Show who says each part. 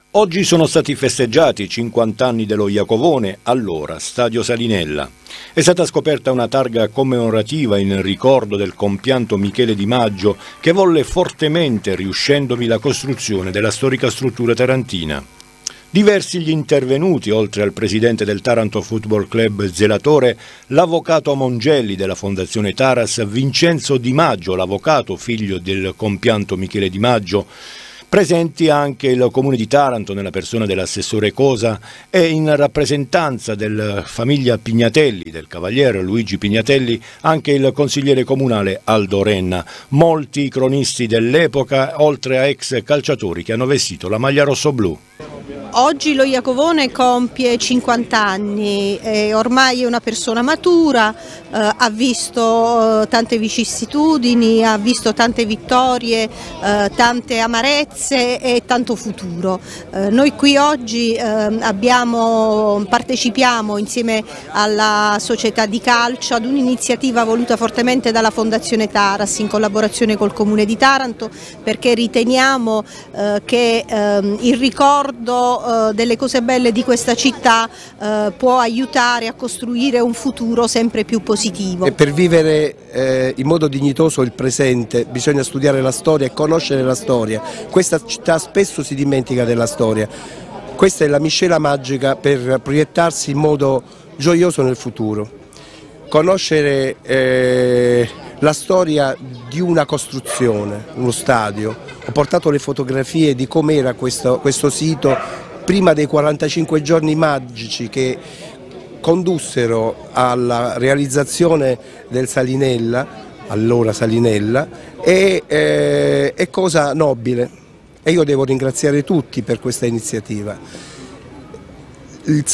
Speaker 1: Oggi sono stati festeggiati i 50 anni dello Iacovone, allora Stadio Salinella. È stata scoperta una targa commemorativa in ricordo del compianto Michele Di Maggio, che volle fortemente riuscendovi la costruzione della storica struttura tarantina. Diversi gli intervenuti, oltre al presidente del Taranto Football Club Zelatore, l'avvocato Mongelli della Fondazione Taras, Vincenzo Di Maggio, l'avvocato figlio del compianto Michele Di Maggio. Presenti anche il Comune di Taranto nella persona dell'assessore Cosa e in rappresentanza della famiglia Pignatelli, del cavaliere Luigi Pignatelli, anche il consigliere comunale Aldo Renna. Molti cronisti dell'epoca, oltre a ex calciatori che hanno vestito la maglia rossoblù.
Speaker 2: Oggi lo Iacovone compie 50 anni, ormai è una persona matura, ha visto tante vicissitudini, ha visto tante vittorie, tante amarezze e tanto futuro. Noi qui oggi partecipiamo insieme alla società di calcio ad un'iniziativa voluta fortemente dalla Fondazione Taras in collaborazione col Comune di Taranto, perché riteniamo che il ricordo delle cose belle di questa città può aiutare a costruire un futuro sempre più positivo.
Speaker 3: E per vivere in modo dignitoso il presente bisogna studiare la storia e conoscere la storia. Questa città spesso si dimentica della storia. Questa è la miscela magica per proiettarsi in modo gioioso nel futuro. Conoscere la storia di una costruzione, uno stadio. Ho portato le fotografie di com'era questo sito prima dei 45 giorni magici che condussero alla realizzazione del Salinella, allora Salinella, è cosa nobile e io devo ringraziare tutti per questa iniziativa.